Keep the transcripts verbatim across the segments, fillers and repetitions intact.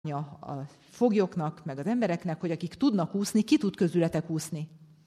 a foglyoknak, meg az embereknek, hogy akik tudnak úszni, ki tud közületek úszni.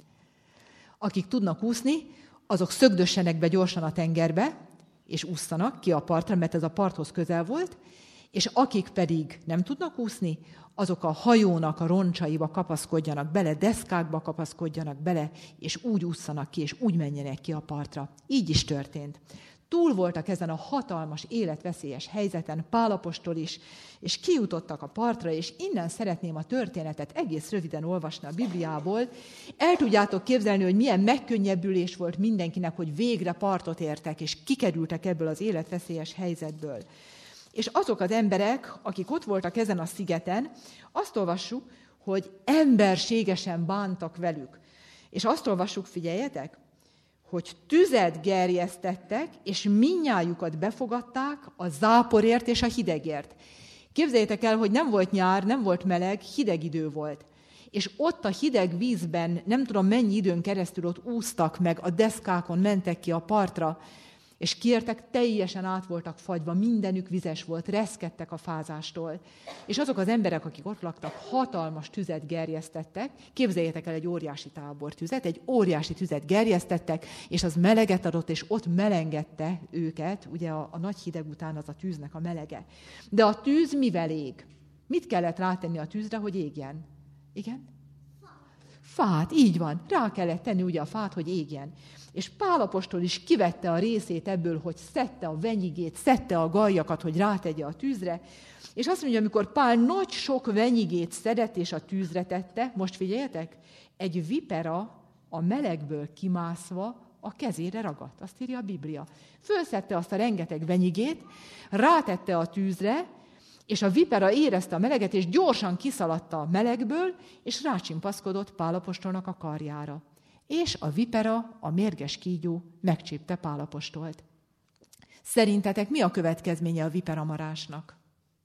Akik tudnak úszni, azok szögdössenek be gyorsan a tengerbe, és ússzanak ki a partra, mert ez a parthoz közel volt, és akik pedig nem tudnak úszni, azok a hajónak a roncsaiba kapaszkodjanak bele, deszkákba kapaszkodjanak bele, és úgy ússzanak ki, és úgy menjenek ki a partra. Így is történt. Túl voltak ezen a hatalmas, életveszélyes helyzeten, Pál apostol is, és kijutottak a partra, és innen szeretném a történetet egész röviden olvasni a Bibliából. El tudjátok képzelni, hogy milyen megkönnyebbülés volt mindenkinek, hogy végre partot értek, és kikerültek ebből az életveszélyes helyzetből. És azok az emberek, akik ott voltak ezen a szigeten, azt olvassuk, hogy emberségesen bántak velük. És azt olvassuk, figyeljetek, hogy tüzet gerjesztettek, és mindnyájukat befogadták a záporért és a hidegért. Képzeljétek el, hogy nem volt nyár, nem volt meleg, hideg idő volt. És ott a hideg vízben, nem tudom mennyi időn keresztül ott úsztak meg, a deszkákon mentek ki a partra, és kiértek, teljesen át voltak fagyva, mindenük vizes volt, reszkedtek a fázástól. És azok az emberek, akik ott laktak, hatalmas tüzet gerjesztettek, képzeljétek el egy óriási tábortüzet, egy óriási tüzet gerjesztettek, és az meleget adott, és ott melengedte őket, ugye a, a nagy hideg után az a tűznek a melege. De a tűz mivel ég? Mit kellett rátenni a tűzre, hogy égjen? Igen? Fát, így van. Rá kellett tenni ugye a fát, hogy égjen. És Pál apostol is kivette a részét ebből, hogy szedte a venyigét, szedte a galjakat, hogy rátegye a tűzre. És azt mondja, amikor Pál nagy sok venyigét szedett és a tűzre tette, most figyeljetek, egy vipera a melegből kimászva a kezére ragadt. Azt írja a Biblia. Fölszedte azt a rengeteg venyigét, rátette a tűzre, és a vipera érezte a meleget, és gyorsan kiszaladta a melegből, és rácsimpaszkodott Pál apostolnak a karjára. És a vipera, a mérges kígyó megcsípte Pál apostolt. Szerintetek mi a következménye a viperamarásnak?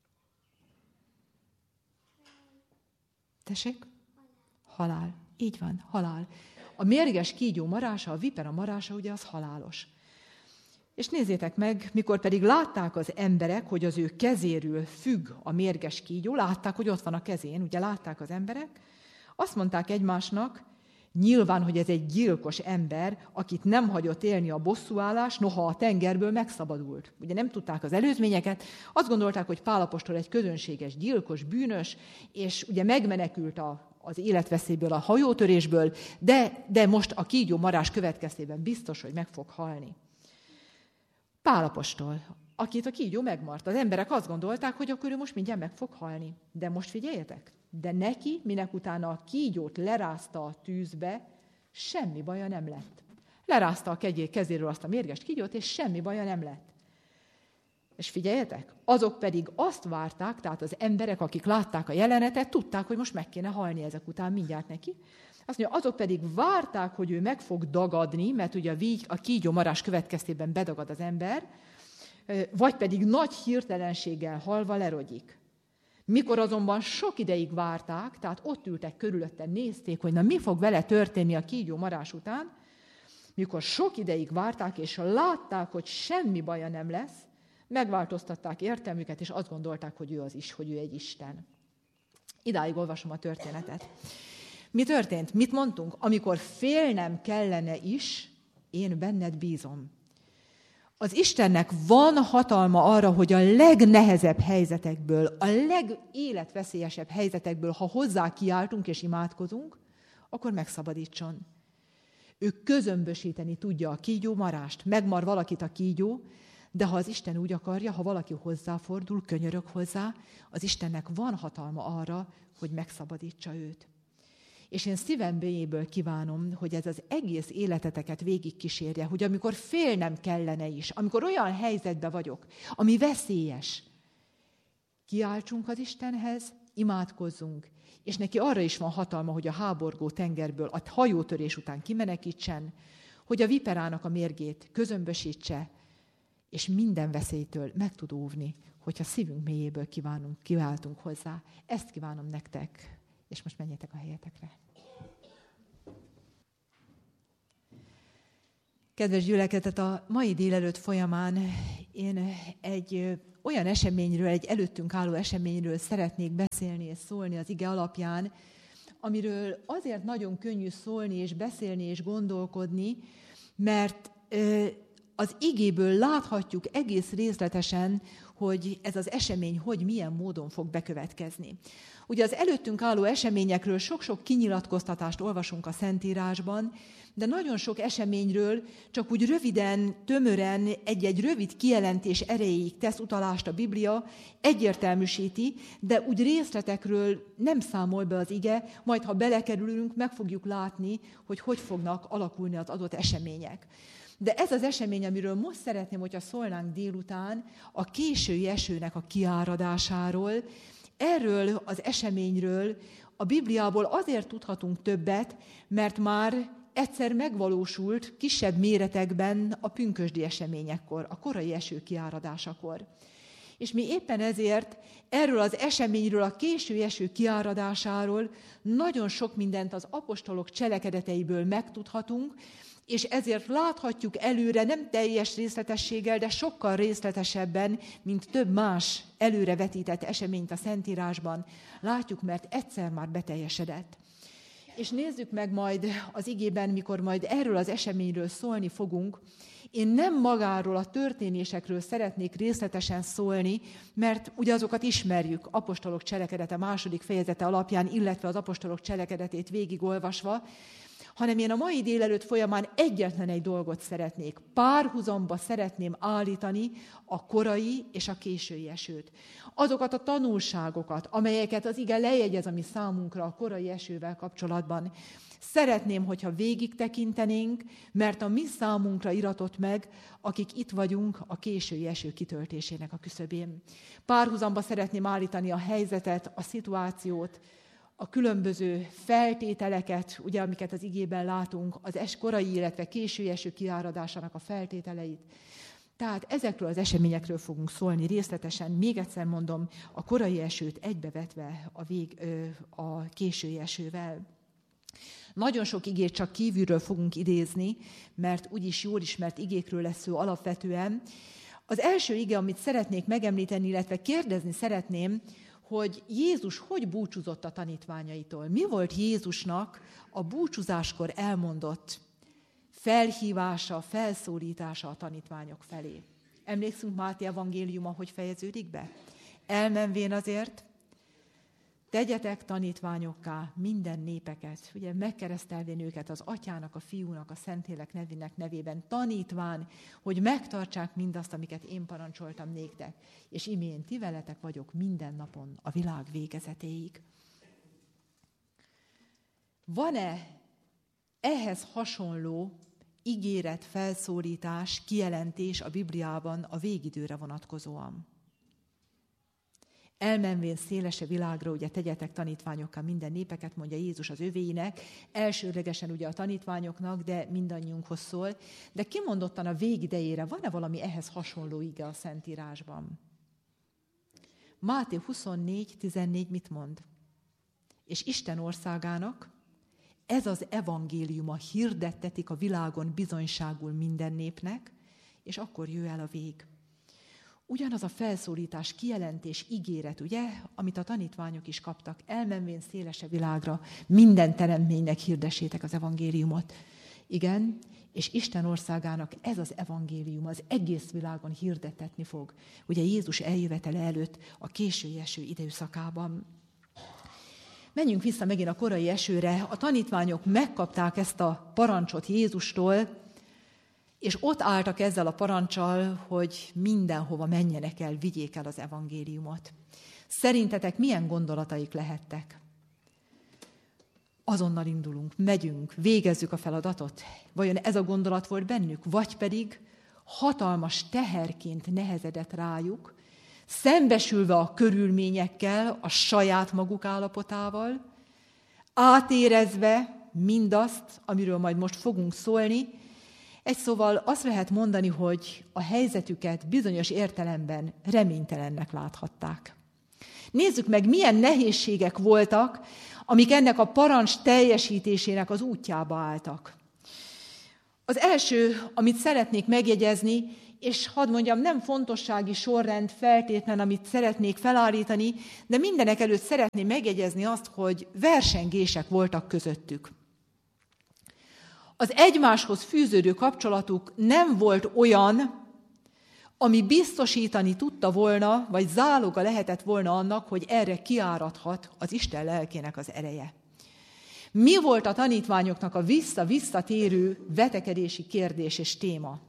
Tessék? Halál. Így van, halál. A mérges kígyó marása, a vipera marása, ugye az halálos. És nézzétek meg, mikor pedig látták az emberek, hogy az ő kezéről függ a mérges kígyó, látták, hogy ott van a kezén, ugye látták az emberek, azt mondták egymásnak, nyilván, hogy ez egy gyilkos ember, akit nem hagyott élni a bosszúállás, noha a tengerből megszabadult. Ugye nem tudták az előzményeket, azt gondolták, hogy Pál apostol egy közönséges gyilkos, bűnös, és ugye megmenekült a, az életveszélyből, a hajótörésből, de, de most a kígyó marás következtében biztos, hogy meg fog halni. Pál apostol, akit a kígyó megmart. Az emberek azt gondolták, hogy akkor ő most mindjárt meg fog halni. De most figyeljetek, de neki, minek utána a kígyót lerázta a tűzbe, semmi baja nem lett. Lerázta a kezéről azt a mérges kígyót, és semmi baja nem lett. És figyeljetek, azok pedig azt várták, tehát az emberek, akik látták a jelenetet, tudták, hogy most meg kéne halni ezek után mindjárt neki. Azt mondja, azok pedig várták, hogy ő meg fog dagadni, mert ugye a, víg, a kígyómarás következtében bedagad az ember, vagy pedig nagy hirtelenséggel halva lerogyik. Mikor azonban sok ideig várták, tehát ott ültek körülötte, nézték, hogy na mi fog vele történni a kígyómarás után, mikor sok ideig várták, és látták, hogy semmi baja nem lesz, megváltoztatták értelmüket, és azt gondolták, hogy ő az is, hogy ő egy Isten. Idáig olvasom a történetet. Mi történt? Mit mondtunk? Amikor félnem kellene is, én benned bízom. Az Istennek van hatalma arra, hogy a legnehezebb helyzetekből, a legéletveszélyesebb helyzetekből, ha hozzá kiáltunk és imádkozunk, akkor megszabadítson. Ő közömbösíteni tudja a kígyó marást. Megmar valakit a kígyó, de ha az Isten úgy akarja, ha valaki hozzáfordul, könyörög hozzá, az Istennek van hatalma arra, hogy megszabadítsa őt. És én szívem mélyéből kívánom, hogy ez az egész életeteket végigkísérje, hogy amikor félnem kellene is, amikor olyan helyzetben vagyok, ami veszélyes, kiáltsunk az Istenhez, imádkozzunk, és neki arra is van hatalma, hogy a háborgó tengerből, a hajótörés után kimenekítsen, hogy a viperának a mérgét közömbösítse, és minden veszélytől meg tud óvni, hogyha szívünk mélyéből kívánunk, kiváltunk hozzá. Ezt kívánom nektek. És most menjetek a helyetekre. Kedves gyülekezet, a mai délelőtt folyamán én egy olyan eseményről, egy előttünk álló eseményről szeretnék beszélni és szólni az ige alapján, amiről azért nagyon könnyű szólni és beszélni és gondolkodni, mert az igéből láthatjuk egész részletesen, hogy ez az esemény hogy milyen módon fog bekövetkezni. Ugye az előttünk álló eseményekről sok-sok kinyilatkoztatást olvasunk a Szentírásban, de nagyon sok eseményről csak úgy röviden, tömören, egy-egy rövid kijelentés erejéig tesz utalást a Biblia, egyértelműsíti, de úgy részletekről nem számol be az ige, majd ha belekerülünk, meg fogjuk látni, hogy hogy fognak alakulni az adott események. De ez az esemény, amiről most szeretném, hogyha szólnánk délután, a késői esőnek a kiáradásáról. Erről az eseményről a Bibliából azért tudhatunk többet, mert már egyszer megvalósult kisebb méretekben a pünkösdi eseményekkor, a korai eső kiáradásakor. És mi éppen ezért erről az eseményről, a késő eső kiáradásáról nagyon sok mindent az apostolok cselekedeteiből megtudhatunk, és ezért láthatjuk előre, nem teljes részletességgel, de sokkal részletesebben, mint több más előrevetített eseményt a Szentírásban. Látjuk, mert egyszer már beteljesedett. És nézzük meg majd az igében, mikor majd erről az eseményről szólni fogunk. Én nem magáról a történésekről szeretnék részletesen szólni, mert ugye azokat ismerjük apostolok cselekedete második fejezete alapján, illetve az apostolok cselekedetét végigolvasva, hanem én a mai délelőtt folyamán egyetlen egy dolgot szeretnék. Párhuzamba szeretném állítani a korai és a késői esőt. Azokat a tanulságokat, amelyeket az ige lejegyez a mi számunkra a korai esővel kapcsolatban. Szeretném, hogyha végig tekintenénk, mert a mi számunkra iratott meg, akik itt vagyunk a késői eső kitöltésének a küszöbén. Párhuzamba szeretném állítani a helyzetet, a szituációt, a különböző feltételeket, ugye, amiket az igében látunk, az es korai, illetve késői eső kiáradásának a feltételeit. Tehát ezekről az eseményekről fogunk szólni részletesen. Még egyszer mondom, a korai esőt egybevetve a, vég, a késői esővel. Nagyon sok igét csak kívülről fogunk idézni, mert úgyis jól ismert igékről lesz szó alapvetően. Az első ige, amit szeretnék megemlíteni, illetve kérdezni szeretném, hogy Jézus hogy búcsúzott a tanítványaitól. Mi volt Jézusnak a búcsúzáskor elmondott felhívása, felszólítása a tanítványok felé? Emlékszünk Máté evangéliuma, hogy fejeződik be? Elmenvén azért, tegyetek tanítványokká minden népeket, ugye megkeresztelvén őket az Atyának, a Fiúnak, a Szentlélek nevének nevében, tanítván, hogy megtartsák mindazt, amiket én parancsoltam néktek, és imén ti veletek vagyok minden napon a világ végezetéig. Van-e ehhez hasonló ígéret, felszólítás, kijelentés a Bibliában a végidőre vonatkozóan? Elmenvén szélese világra, ugye tegyetek tanítványokká minden népeket, mondja Jézus az övéinek, elsőlegesen ugye a tanítványoknak, de mindannyiunkhoz szól. De kimondottan a végidejére van-e valami ehhez hasonló ige a Szentírásban? Máté huszonnégy tizennégy mit mond? És Isten országának ez az evangéliuma hirdettetik a világon bizonyságul minden népnek, és akkor jöjj el a vég. Ugyanaz a felszólítás, kijelentés, ígéret, ugye, amit a tanítványok is kaptak, elmenvén szélese világra, minden teremtménynek hirdessétek az evangéliumot. Igen, és Isten országának ez az evangélium az egész világon hirdettetni fog. Ugye Jézus eljövetele előtt a késői eső időszakában. Menjünk vissza megint a korai esőre. A tanítványok megkapták ezt a parancsot Jézustól, és ott álltak ezzel a paranccsal, hogy mindenhova menjenek el, vigyék el az evangéliumot. Szerintetek milyen gondolataik lehettek? Azonnal indulunk, megyünk, végezzük a feladatot. Vajon ez a gondolat volt bennük? Vagy pedig hatalmas teherként nehezedett rájuk, szembesülve a körülményekkel, a saját maguk állapotával, átérezve mindazt, amiről majd most fogunk szólni. Egy szóval azt lehet mondani, hogy a helyzetüket bizonyos értelemben reménytelennek láthatták. Nézzük meg, milyen nehézségek voltak, amik ennek a parancs teljesítésének az útjába álltak. Az első, amit szeretnék megjegyezni, és hadd mondjam, nem fontossági sorrend feltétlen, amit szeretnék felállítani, de mindenek előtt szeretném megjegyezni azt, hogy versengések voltak közöttük. Az egymáshoz fűződő kapcsolatuk nem volt olyan, ami biztosítani tudta volna, vagy záloga lehetett volna annak, hogy erre kiáradhat az Isten lelkének az ereje. Mi volt a tanítványoknak a vissza-visszatérő vetekedési kérdés és téma?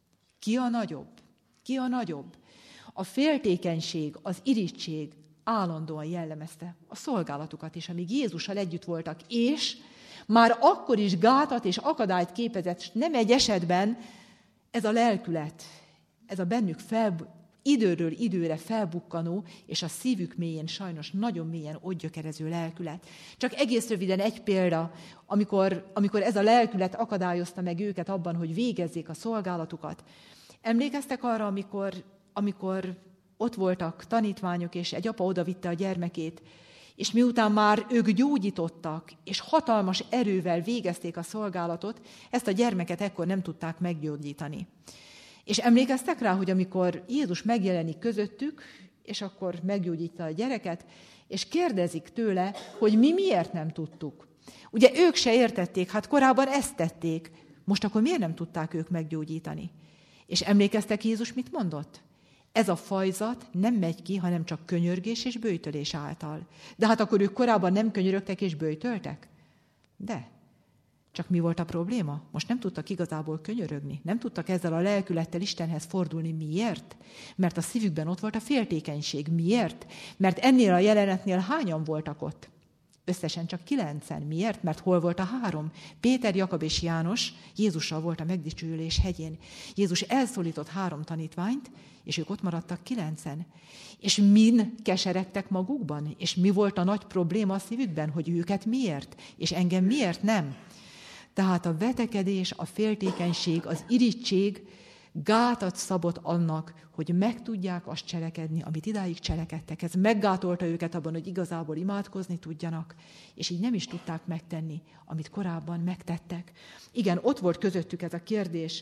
Ki a nagyobb? Ki a nagyobb? A féltékenység, az irigység állandóan jellemezte a szolgálatukat is, amíg Jézussal együtt voltak, és már akkor is gátat és akadályt képezett, és nem egy esetben ez a lelkület, ez a bennük fel, időről időre felbukkanó, és a szívük mélyén sajnos nagyon mélyen ott gyökerező lelkület. Csak egész röviden egy példa, amikor, amikor ez a lelkület akadályozta meg őket abban, hogy végezzék a szolgálatukat. Emlékeztek arra, amikor, amikor ott voltak tanítványok, és egy apa odavitte a gyermekét, és miután már ők gyógyítottak, és hatalmas erővel végezték a szolgálatot, ezt a gyermeket ekkor nem tudták meggyógyítani. És emlékeztek rá, hogy amikor Jézus megjelenik közöttük, és akkor meggyógyítja a gyereket, és kérdezik tőle, hogy mi miért nem tudtuk. Ugye ők se értették, hát korábban ezt tették, most akkor miért nem tudták ők meggyógyítani? És emlékeztek, Jézus mit mondott? Ez a fajzat nem megy ki, hanem csak könyörgés és böjtölés által. De hát akkor ők korábban nem könyörögtek és böjtöltek? De. Csak mi volt a probléma? Most nem tudtak igazából könyörögni. Nem tudtak ezzel a lelkülettel Istenhez fordulni. Miért? Mert a szívükben ott volt a féltékenység. Miért? Mert ennél a jelenetnél hányan voltak ott? Összesen csak kilencen. Miért? Mert hol volt a három? Péter, Jakab és János Jézussal volt a megdicsőülés hegyén. Jézus elszólított három tanítványt, és ők ott maradtak kilencen. És min keseregtek magukban? És mi volt a nagy probléma a szívükben? Hogy őket miért? És engem miért nem? Tehát a vetekedés, a féltékenység, az irigység gátat szabott annak, hogy meg tudják azt cselekedni, amit idáig cselekedtek. Ez meggátolta őket abban, hogy igazából imádkozni tudjanak, és így nem is tudták megtenni, amit korábban megtettek. Igen, ott volt közöttük ez a kérdés,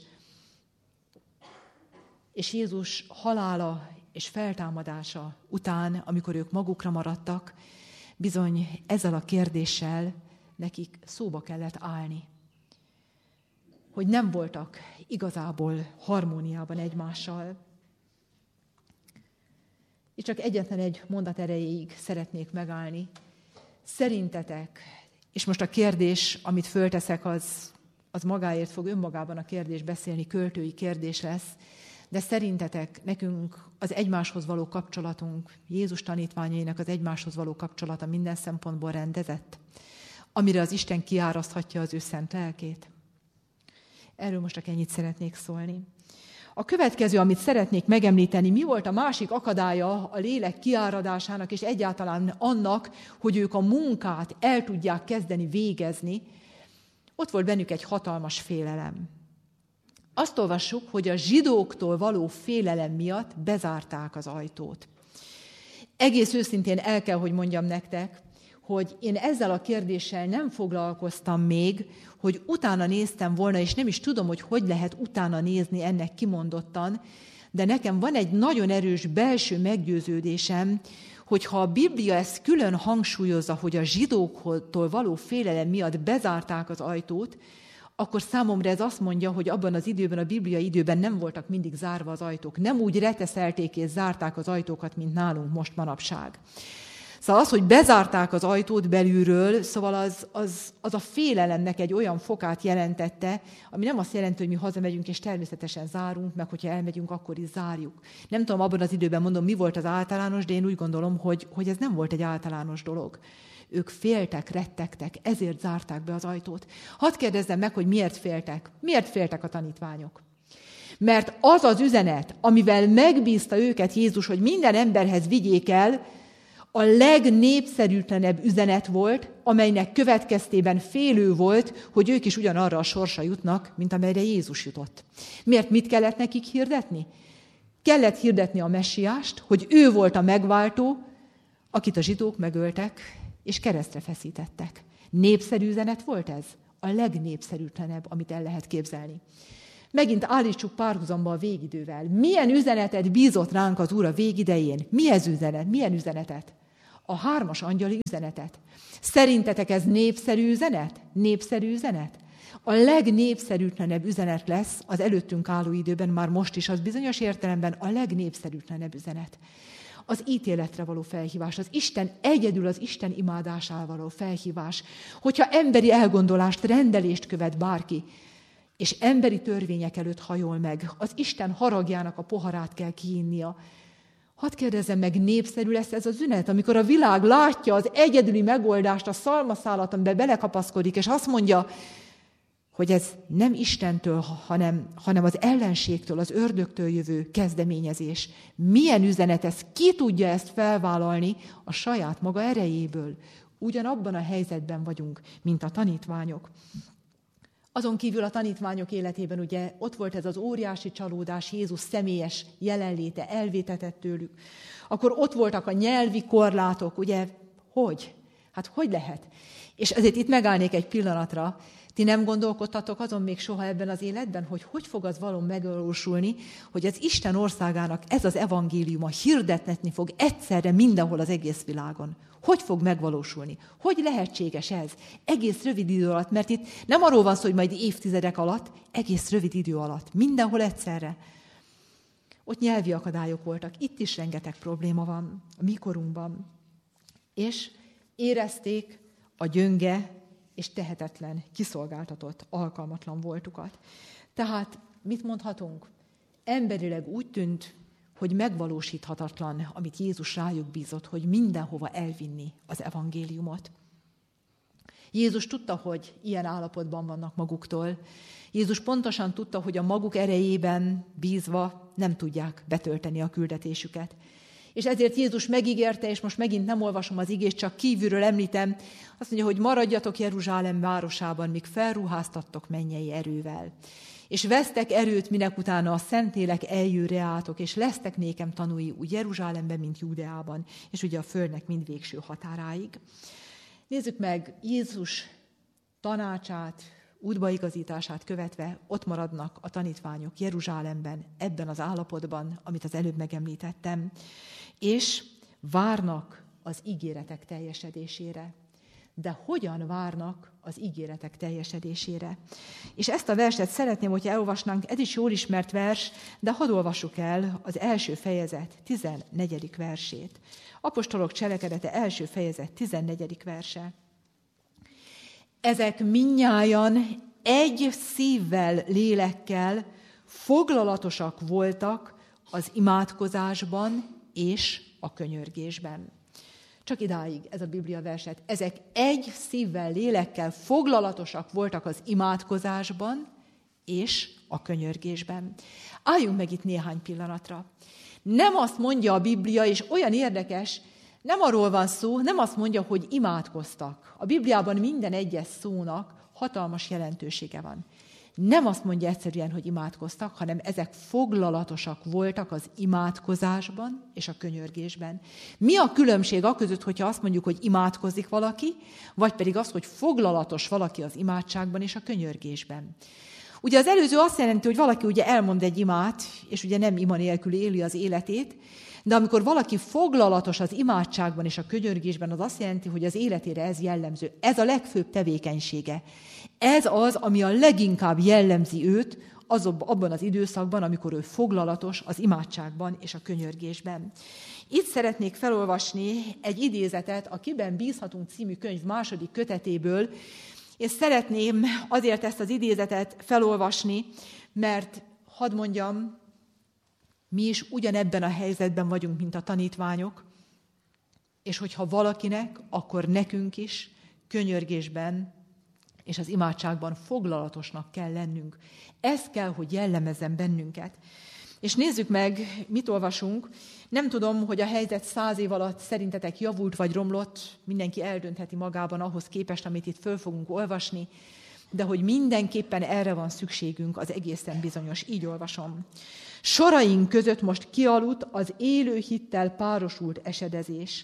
és Jézus halála és feltámadása után, amikor ők magukra maradtak, bizony ezzel a kérdéssel nekik szóba kellett állni. Hogy nem voltak igazából harmóniában egymással. És csak egyetlen egy mondat erejéig szeretnék megállni. Szerintetek, és most a kérdés, amit fölteszek, az, az magáért fog önmagában a kérdés beszélni, költői kérdés lesz, de szerintetek nekünk az egymáshoz való kapcsolatunk, Jézus tanítványainak az egymáshoz való kapcsolata minden szempontból rendezett, amire az Isten kiáraszthatja az ő szent lelkét? Erről most csak ennyit szeretnék szólni. A következő, amit szeretnék megemlíteni, mi volt a másik akadálya a lélek kiáradásának, és egyáltalán annak, hogy ők a munkát el tudják kezdeni végezni. Ott volt bennük egy hatalmas félelem. Azt olvassuk, hogy a zsidóktól való félelem miatt bezárták az ajtót. Egész őszintén el kell, hogy mondjam nektek, hogy én ezzel a kérdéssel nem foglalkoztam még, hogy utána néztem volna, és nem is tudom, hogy hogy lehet utána nézni ennek kimondottan, de nekem van egy nagyon erős belső meggyőződésem, hogy ha a Biblia ezt külön hangsúlyozza, hogy a zsidóktól való félelem miatt bezárták az ajtót, akkor számomra ez azt mondja, hogy abban az időben, a Biblia időben nem voltak mindig zárva az ajtók. Nem úgy reteszelték és zárták az ajtókat, mint nálunk most manapság. Szóval az, hogy bezárták az ajtót belülről, szóval az, az, az a félelemnek egy olyan fokát jelentette, ami nem azt jelenti, hogy mi hazamegyünk és természetesen zárunk, meg hogyha elmegyünk, akkor is zárjuk. Nem tudom, abban az időben mondom, mi volt az általános, de én úgy gondolom, hogy, hogy ez nem volt egy általános dolog. Ők féltek, rettegtek, ezért zárták be az ajtót. Hadd kérdezzem meg, hogy miért féltek? Miért féltek a tanítványok? Mert az az üzenet, amivel megbízta őket Jézus, hogy minden emberhez vigyék el, a legnépszerűtlenebb üzenet volt, amelynek következtében félő volt, hogy ők is ugyanarra a sorsra jutnak, mint amelyre Jézus jutott. Miért mit kellett nekik hirdetni? Kellett hirdetni a messiást, hogy ő volt a megváltó, akit a zsidók megöltek, és keresztre feszítettek. Népszerű üzenet volt ez? A legnépszerűtlenebb, amit el lehet képzelni. Megint állítsuk párhuzamba a végidővel. Milyen üzenetet bízott ránk az Úr a végidején? Milyen üzenet? Milyen üzenetet? A hármas angyali üzenetet. Szerintetek ez népszerű üzenet? Népszerű üzenet? A legnépszerűtlenebb üzenet lesz az előttünk álló időben, már most is az bizonyos értelemben a legnépszerűtlenebb üzenet. Az ítéletre való felhívás, az Isten egyedül az Isten imádásával való felhívás. Hogyha emberi elgondolást, rendelést követ bárki, és emberi törvények előtt hajol meg, az Isten haragjának a poharát kell kiinnia. Hadd kérdezzem meg, népszerű lesz ez az üzenet, amikor a világ látja az egyedüli megoldást, a szalmaszálat, amiben belekapaszkodik, és azt mondja, hogy ez nem Istentől, hanem, hanem az ellenségtől, az ördögtől jövő kezdeményezés. Milyen üzenet ez? Ki tudja ezt felvállalni a saját maga erejéből? Ugyanabban a helyzetben vagyunk, mint a tanítványok. Azon kívül a tanítványok életében ugye ott volt ez az óriási csalódás, Jézus személyes jelenléte elvétetett tőlük. Akkor ott voltak a nyelvi korlátok, ugye, hogy? Hát hogy lehet? És ezért itt megállnék egy pillanatra. Ti nem gondolkodtatok azon még soha ebben az életben, hogy hogy fog az valóban megvalósulni, hogy az Isten országának ez az evangéliuma hirdetni fog egyszerre mindenhol az egész világon. Hogy fog megvalósulni? Hogy lehetséges ez? Egész rövid idő alatt, mert itt nem arról van szó, hogy majd évtizedek alatt, egész rövid idő alatt, mindenhol egyszerre. Ott nyelvi akadályok voltak, itt is rengeteg probléma van a mi korunkban. És érezték a gyönge és tehetetlen, kiszolgáltatott, alkalmatlan voltukat. Tehát mit mondhatunk? Emberileg úgy tűnt, hogy megvalósíthatatlan, amit Jézus rájuk bízott, hogy mindenhova elvinni az evangéliumot. Jézus tudta, hogy ilyen állapotban vannak maguktól. Jézus pontosan tudta, hogy a maguk erejében bízva nem tudják betölteni a küldetésüket. És ezért Jézus megígérte, és most megint nem olvasom az igét, csak kívülről említem, azt mondja, hogy maradjatok Jeruzsálem városában, míg felruháztattok mennyei erővel. És vesztek erőt, minek utána a Szentlélek eljő reátok, és lesztek nékem tanúi úgy Jeruzsálemben, mint Júdeában, és ugye a földnek mind végső határáig. Nézzük meg Jézus tanácsát, útbaigazítását követve, ott maradnak a tanítványok Jeruzsálemben, ebben az állapotban, amit az előbb megemlítettem, és várnak az ígéretek teljesedésére. De hogyan várnak az ígéretek teljesedésére? És ezt a verset szeretném, hogyha elolvasnánk, ez is jól ismert vers, de hadd olvassuk el az első fejezet tizennegyedik versét. Apostolok cselekedete első fejezet tizennegyedik verse. Ezek mindnyájan egy szívvel, lélekkel foglalatosak voltak az imádkozásban és a könyörgésben. Csak idáig ez a Biblia verset. Ezek egy szívvel, lélekkel foglalatosak voltak az imádkozásban és a könyörgésben. Álljunk meg itt néhány pillanatra. Nem azt mondja a Biblia, és olyan érdekes, nem arról van szó, nem azt mondja, hogy imádkoztak. A Bibliában minden egyes szónak hatalmas jelentősége van. Nem azt mondja egyszerűen, hogy imádkoztak, hanem ezek foglalatosak voltak az imádkozásban és a könyörgésben. Mi a különbség aközött, hogyha azt mondjuk, hogy imádkozik valaki, vagy pedig az, hogy foglalatos valaki az imádságban és a könyörgésben? Ugye az előző azt jelenti, hogy valaki ugye elmond egy imát, és ugye nem ima nélkül éli az életét, de amikor valaki foglalatos az imádságban és a könyörgésben, az azt jelenti, hogy az életére ez jellemző. Ez a legfőbb tevékenysége. Ez az, ami a leginkább jellemzi őt az abban az időszakban, amikor ő foglalatos az imádságban és a könyörgésben. Itt szeretnék felolvasni egy idézetet a Kiben bízhatunk című könyv második kötetéből, és szeretném azért ezt az idézetet felolvasni, mert hadd mondjam, mi is ugyanebben a helyzetben vagyunk, mint a tanítványok, és hogyha valakinek, akkor nekünk is könyörgésben és az imádságban foglalatosnak kell lennünk. Ez kell, hogy jellemezzen bennünket. És nézzük meg, mit olvasunk. Nem tudom, hogy a helyzet száz év alatt szerintetek javult vagy romlott, mindenki eldöntheti magában ahhoz képest, amit itt föl fogunk olvasni, de hogy mindenképpen erre van szükségünk, az egészen bizonyos. Így olvasom. Soraink között most kialudt az élő hittel párosult esedezés.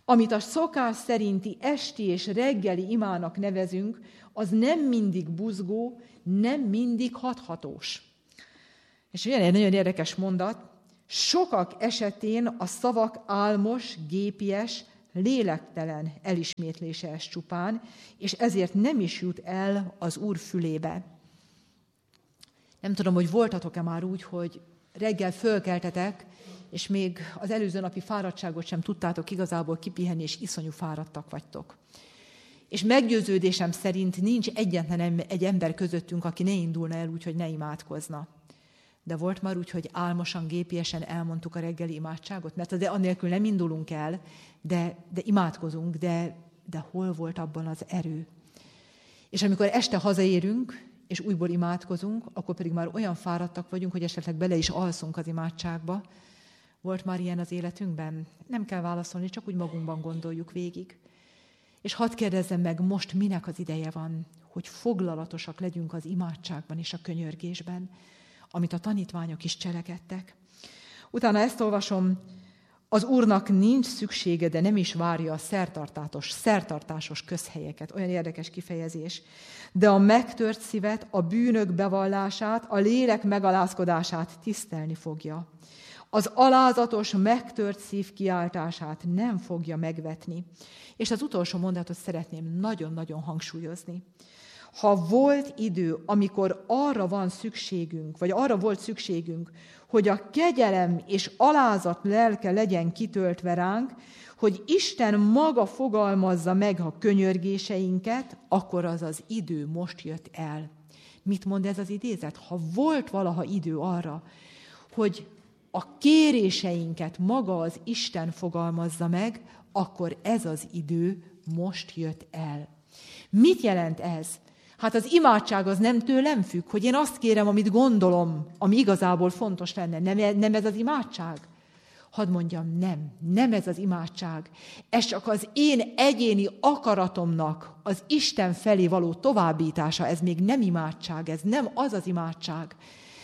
Amit a szokás szerinti esti és reggeli imának nevezünk, az nem mindig buzgó, nem mindig hathatós. És ilyen egy nagyon érdekes mondat, sokak esetén a szavak álmos, gépies, lélektelen elismétlése ez csupán, és ezért nem is jut el az Úr fülébe. Nem tudom, hogy voltatok-e már úgy, hogy reggel fölkeltetek, és még az előző napi fáradtságot sem tudtátok igazából kipihenni, és iszonyú fáradtak vagytok. És meggyőződésem szerint nincs egyetlen egy ember közöttünk, aki ne indulna el úgy, hogy ne imádkozna. De volt már úgy, hogy álmosan, gépiesen elmondtuk a reggeli imádságot, mert de annélkül nem indulunk el, de, de imádkozunk, de, de hol volt abban az erő? És amikor este hazaérünk, és újból imádkozunk, akkor pedig már olyan fáradtak vagyunk, hogy esetleg bele is alszunk az imádságba. Volt már ilyen az életünkben? Nem kell válaszolni, csak úgy magunkban gondoljuk végig. És hadd kérdezzem meg, most minek az ideje van, hogy foglalatosak legyünk az imádságban és a könyörgésben, amit a tanítványok is cselekedtek. Utána ezt olvasom, az Úrnak nincs szüksége, de nem is várja a szertartásos, szertartásos közhelyeket. Olyan érdekes kifejezés. De a megtört szívet, a bűnök bevallását, a lélek megalázkodását tisztelni fogja. Az alázatos, megtört szív kiáltását nem fogja megvetni. És az utolsó mondatot szeretném nagyon-nagyon hangsúlyozni. Ha volt idő, amikor arra van szükségünk, vagy arra volt szükségünk, hogy a kegyelem és alázat lelke legyen kitöltve ránk, hogy Isten maga fogalmazza meg a könyörgéseinket, akkor az az idő most jött el. Mit mond ez az idézet? Ha volt valaha idő arra, hogy a kéréseinket maga az Isten fogalmazza meg, akkor ez az idő most jött el. Mit jelent ez? Hát az imádság az nem tőlem függ, hogy én azt kérem, amit gondolom, ami igazából fontos lenne. Nem, nem ez az imádság? Hadd mondjam, nem, nem ez az imádság. Ez csak az én egyéni akaratomnak az Isten felé való továbbítása, ez még nem imádság, ez nem az az imádság.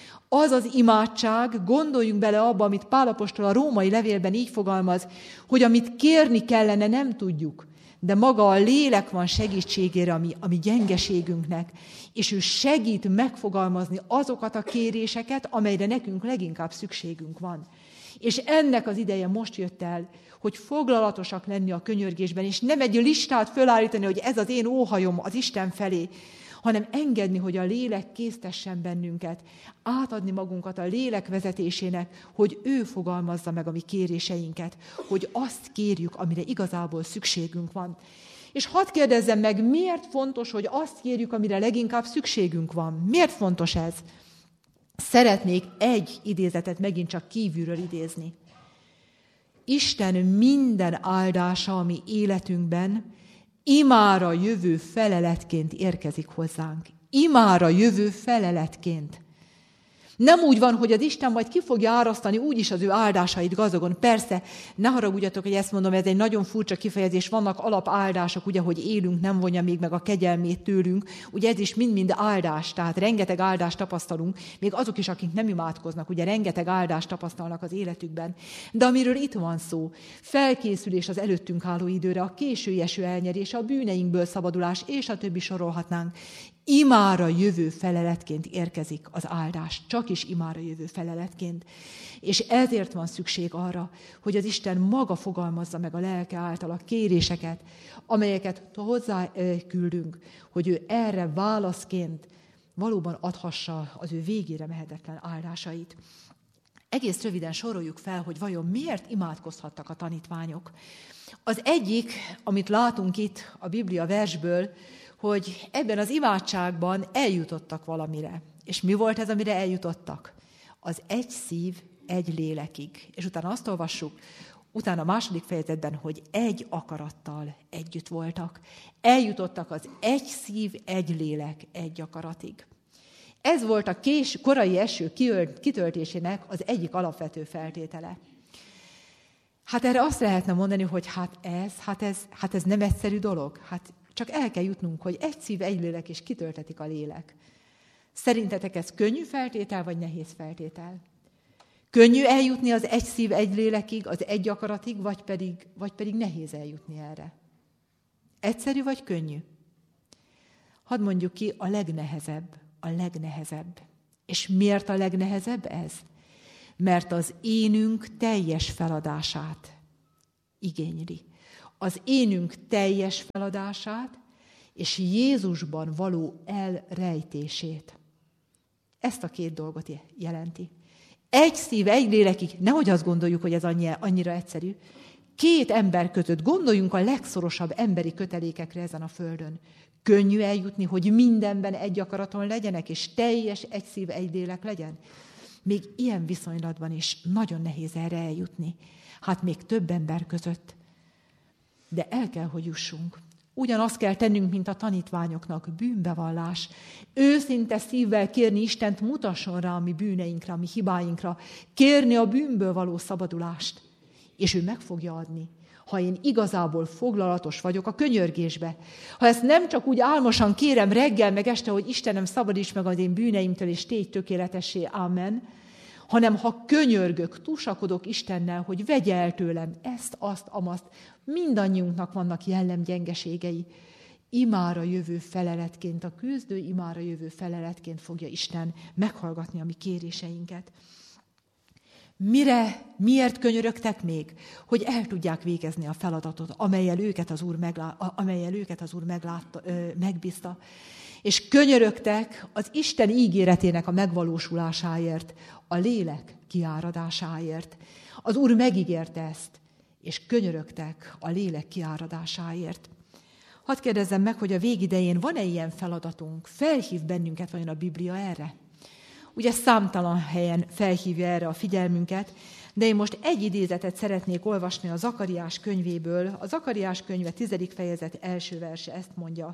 Az az imádság, gondoljunk bele abba, amit Pál apostol a római levélben így fogalmaz, hogy amit kérni kellene, nem tudjuk, de maga a lélek van segítségére, ami, ami gyengeségünknek, és ő segít megfogalmazni azokat a kéréseket, amelyre nekünk leginkább szükségünk van. És ennek az ideje most jött el, hogy foglalatosak lenni a könyörgésben, és nem egy listát fölállítani, hogy ez az én óhajom az Isten felé, hanem engedni, hogy a lélek késztessen bennünket, átadni magunkat a lélek vezetésének, hogy ő fogalmazza meg a mi kéréseinket, hogy azt kérjük, amire igazából szükségünk van. És hadd kérdezzem meg, miért fontos, hogy azt kérjük, amire leginkább szükségünk van? Miért fontos ez? Szeretnék egy idézetet megint csak kívülről idézni. Isten minden áldása a mi életünkben imára jövő feleletként érkezik hozzánk. Imára jövő feleletként. Nem úgy van, hogy az Isten majd ki fogja árasztani úgyis az ő áldásait gazdagon. Persze, ne haragudjatok, hogy ezt mondom, ez egy nagyon furcsa kifejezés, vannak alapáldások, ugye, hogy élünk, nem vonja még meg a kegyelmét tőlünk. Ugye ez is mind-mind áldás, tehát rengeteg áldást tapasztalunk, még azok is, akik nem imádkoznak, ugye rengeteg áldást tapasztalnak az életükben. De amiről itt van szó, felkészülés az előttünk álló időre, a késői eső elnyerése, a bűneinkből szabadulás, és a többi sorolhatnánk. Imára jövő feleletként érkezik az áldás, csak is imára jövő feleletként. És ezért van szükség arra, hogy az Isten maga fogalmazza meg a lelke által a kéréseket, amelyeket hozzá küldünk, hogy ő erre válaszként valóban adhassa az ő végére mehetetlen áldásait. Egész röviden soroljuk fel, hogy vajon miért imádkozhattak a tanítványok. Az egyik, amit látunk itt a Biblia versből, hogy ebben az imádságban eljutottak valamire. És mi volt ez, amire eljutottak? Az egy szív, egy lélekig. És utána azt olvassuk, utána a második fejezetben, hogy egy akarattal együtt voltak. Eljutottak az egy szív, egy lélek, egy akaratig. Ez volt a kés, korai eső kitöltésének az egyik alapvető feltétele. Hát erre azt lehetne mondani, hogy hát ez, hát ez, hát ez nem egyszerű dolog. Hát csak el kell jutnunk, hogy egy szív, egy lélek, és kitöltetik a lélek. Szerintetek ez könnyű feltétel, vagy nehéz feltétel? Könnyű eljutni az egy szív, egy lélekig, az egy akaratig, vagy pedig, vagy pedig nehéz eljutni erre? Egyszerű vagy könnyű? Hadd mondjuk ki, a legnehezebb, a legnehezebb. És miért a legnehezebb ez? Mert az énünk teljes feladását igényli. Az énünk teljes feladását és Jézusban való elrejtését. Ezt a két dolgot jelenti. Egy szív, egy lélekig, nehogy azt gondoljuk, hogy ez annyira egyszerű. Két ember között, gondoljunk a legszorosabb emberi kötelékekre ezen a földön. Könnyű eljutni, hogy mindenben egy akaraton legyenek, és teljes egy szív, egy lélek legyen. Még ilyen viszonylatban is nagyon nehéz erre eljutni. Hát még több ember között. De el kell, hogy jussunk. Ugyanazt kell tennünk, mint a tanítványoknak, bűnbevallás. Őszinte szívvel kérni Istent, mutasson rá a mi bűneinkre, a mi hibáinkra. Kérni a bűnből való szabadulást. És ő meg fogja adni. Ha én igazából foglalatos vagyok a könyörgésbe, ha ezt nem csak úgy álmosan kérem reggel meg este, hogy Istenem, szabadíts meg az én bűneimtől, és tégy tökéletessé, ámen, hanem ha könyörgök, tusakodok Istennel, hogy vegye el tőlem ezt, azt, amazt, mindannyiunknak vannak jellemgyengeségei. Imára jövő feleletként, a küzdő imára jövő feleletként fogja Isten meghallgatni a mi kéréseinket. Mire, miért könyörögtek még? Hogy el tudják végezni a feladatot, amelyel őket az Úr, meglá, amelyel őket az Úr meglátta, ö, megbízta. És könyörögtek az Isten ígéretének a megvalósulásáért, a lélek kiáradásáért. Az Úr megígérte ezt, és könyörögtek a lélek kiáradásáért. Hadd kérdezzem meg, hogy a végidején van-e ilyen feladatunk? Felhív bennünket vajon a Biblia erre? Ugye számtalan helyen felhívja erre a figyelmünket, de én most egy idézetet szeretnék olvasni a Zakariás könyvéből. A Zakariás könyve tizedik fejezet első verse ezt mondja.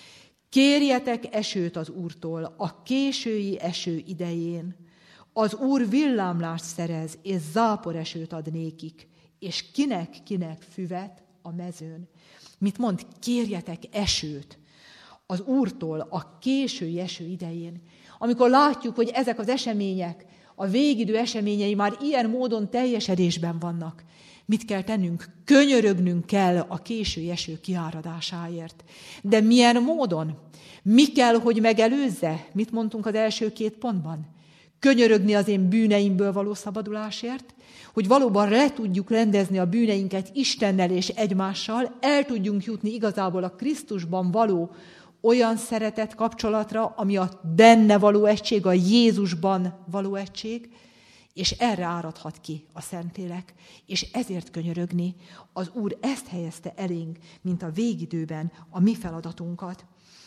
Kérjetek esőt az Úrtól a késői eső idején. Az Úr villámlást szerez, és záporesőt ad nékik, és kinek-kinek füvet a mezőn. Mit mond? Kérjetek esőt az Úrtól a késői eső idején. Amikor látjuk, hogy ezek az események, a végidő eseményei már ilyen módon teljesedésben vannak, mit kell tennünk? Könyörögnünk kell a késői eső kiáradásáért. De milyen módon? Mi kell, hogy megelőzze? Mit mondtunk az első két pontban? Könyörögni az én bűneimből való szabadulásért, hogy valóban le tudjuk rendezni a bűneinket Istennel és egymással, el tudjunk jutni igazából a Krisztusban való olyan szeretet kapcsolatra, ami a benne való egység, a Jézusban való egység, és erre áradhat ki a Szentlélek, és ezért könyörögni. Az Úr ezt helyezte elénk, mint a végidőben a mi feladatunkat.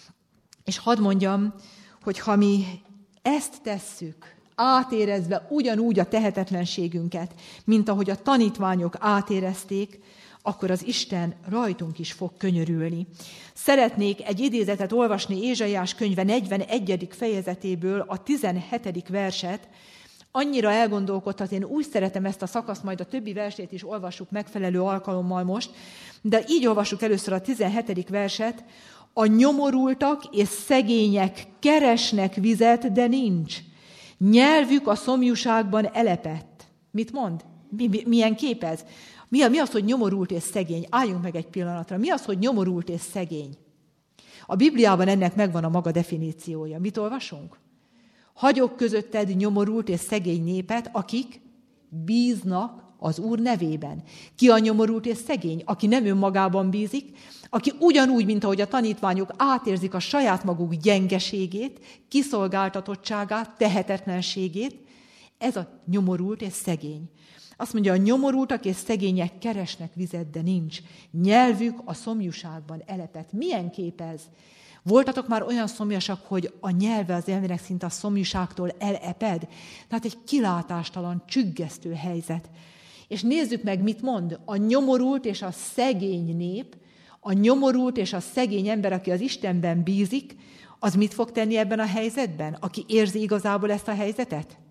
És hadd mondjam, hogy ha mi ezt tesszük, átérezve ugyanúgy a tehetetlenségünket, mint ahogy a tanítványok átérezték, akkor az Isten rajtunk is fog könyörülni. Szeretnék egy idézetet olvasni Ézsaiás könyve negyvenegyedik fejezetéből, a tizenhetedik verset. Annyira elgondolkodtat, én úgy szeretem ezt a szakaszt, majd a többi versét is olvassuk megfelelő alkalommal most, de így olvassuk először a tizenhetedik verset. A nyomorultak és szegények keresnek vizet, de nincs. Nyelvük a szomjúságban elepett. Mit mond? Mi, mi, milyen kép ez? Mi, mi az, hogy nyomorult és szegény? Álljunk meg egy pillanatra. Mi az, hogy nyomorult és szegény? A Bibliában ennek megvan a maga definíciója. Mit olvasunk? Hagyok közötted nyomorult és szegény népet, akik bíznak az Úr nevében. Ki a nyomorult és szegény? Aki nem önmagában bízik, aki ugyanúgy, mint ahogy a tanítványok átérzik a saját maguk gyengeségét, kiszolgáltatottságát, tehetetlenségét, ez a nyomorult és szegény. Azt mondja, a nyomorultak és szegények keresnek vizet, de nincs. Nyelvük a szomjúságban elepett. Milyen kép ez? Voltatok már olyan szomjasak, hogy a nyelve az emberek szinte a szomjúságtól eleped? Tehát egy kilátástalan, csüggesztő helyzet. És nézzük meg, mit mond. A nyomorult és a szegény nép, a nyomorult és a szegény ember, aki az Istenben bízik, az mit fog tenni ebben a helyzetben? Aki érzi igazából ezt a helyzetet?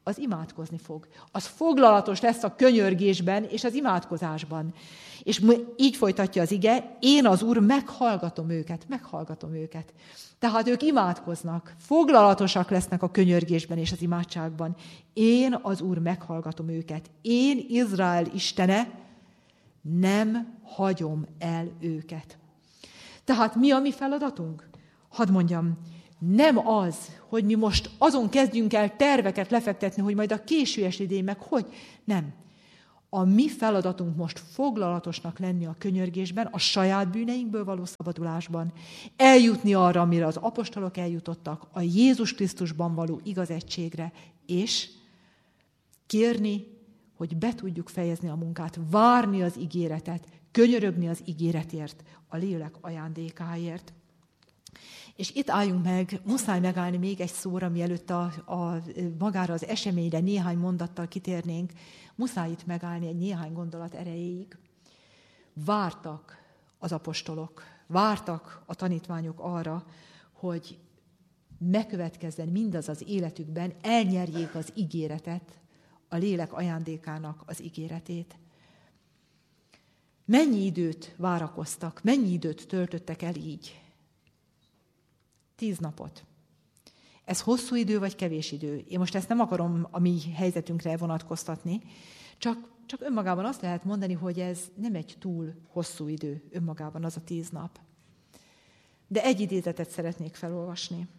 az imádkozni fog. Az foglalatos lesz a könyörgésben és az imádkozásban. És így folytatja az ige, én az Úr meghallgatom őket, meghallgatom őket. Tehát ők imádkoznak, foglalatosak lesznek a könyörgésben és az imádságban. Én az Úr meghallgatom őket. Én, Izrael Istene, nem hagyom el őket. Tehát mi a mi feladatunk? Hadd mondjam, nem az, hogy mi most azon kezdjünk el terveket lefektetni, hogy majd a későes idén meg hogy. Nem. A mi feladatunk most foglalatosnak lenni a könyörgésben, a saját bűneinkből való szabadulásban, eljutni arra, amire az apostolok eljutottak, a Jézus Krisztusban való igaz egységre, és kérni, hogy be tudjuk fejezni a munkát, várni az ígéretet, könyörögni az ígéretért, a lélek ajándékáért. És itt álljunk meg, muszáj megállni még egy szóra, mielőtt a, a, magára az eseményre néhány mondattal kitérnénk. Muszáj itt megállni egy néhány gondolat erejéig. Vártak az apostolok, vártak a tanítványok arra, hogy megkövetkezzen mindaz az életükben, elnyerjék az ígéretet, a lélek ajándékának az ígéretét. Mennyi időt várakoztak, mennyi időt töltöttek el így? Tíz napot. Ez hosszú idő, vagy kevés idő? Én most ezt nem akarom a mi helyzetünkre vonatkoztatni, csak, csak önmagában azt lehet mondani, hogy ez nem egy túl hosszú idő önmagában az a tíz nap. De egy idézetet szeretnék felolvasni.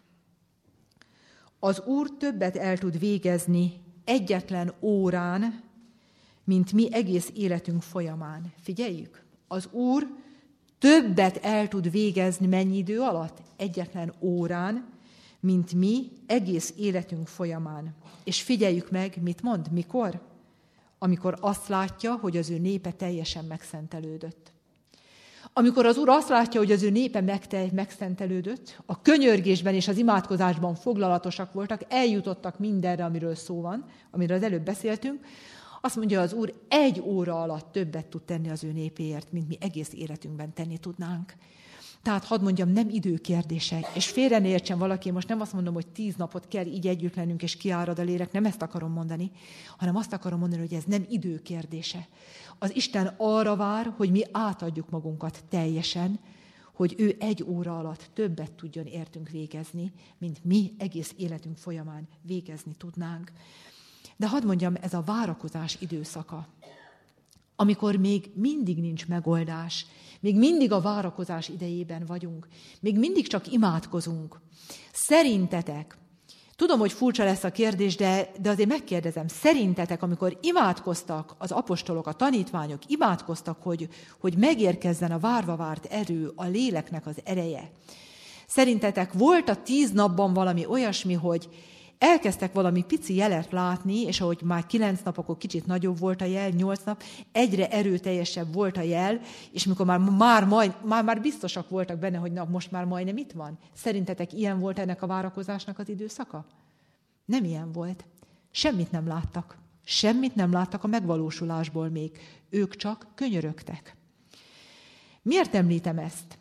Az Úr többet el tud végezni egyetlen órán, mint mi egész életünk folyamán. Figyeljük! Az Úr többet el tud végezni mennyi idő alatt? Egyetlen órán, mint mi egész életünk folyamán. És figyeljük meg, mit mond, mikor? Amikor azt látja, hogy az ő népe teljesen megszentelődött. Amikor az Úr azt látja, hogy az ő népe megszentelődött, a könyörgésben és az imádkozásban foglalatosak voltak, eljutottak mindenre, amiről szó van, amiről az előbb beszéltünk, azt mondja az Úr, egy óra alatt többet tud tenni az ő népéért, mint mi egész életünkben tenni tudnánk. Tehát hadd mondjam, nem idő kérdése. És félre ne értsen valaki, most nem azt mondom, hogy tíz napot kell így együtt lennünk, és kiárad a lélek, nem ezt akarom mondani, hanem azt akarom mondani, hogy ez nem idő kérdése. Az Isten arra vár, hogy mi átadjuk magunkat teljesen, hogy ő egy óra alatt többet tudjon értünk végezni, mint mi egész életünk folyamán végezni tudnánk. De hadd mondjam, ez a várakozás időszaka, amikor még mindig nincs megoldás, még mindig a várakozás idejében vagyunk, még mindig csak imádkozunk. Szerintetek, tudom, hogy furcsa lesz a kérdés, de, de azért megkérdezem, szerintetek, amikor imádkoztak az apostolok, a tanítványok, imádkoztak, hogy, hogy megérkezzen a várva várt erő, a léleknek az ereje. Szerintetek volt a tíz napban valami olyasmi, hogy elkezdtek valami pici jelet látni, és ahogy már kilenc nap, akkor kicsit nagyobb volt a jel, nyolc nap, egyre erőteljesebb volt a jel, és mikor már, már, majd, már, már biztosak voltak benne, hogy na, most már majdnem itt van. Szerintetek ilyen volt ennek a várakozásnak az időszaka? Nem ilyen volt. Semmit nem láttak. Semmit nem láttak a megvalósulásból még. Ők csak könyörögtek. Miért említem ezt?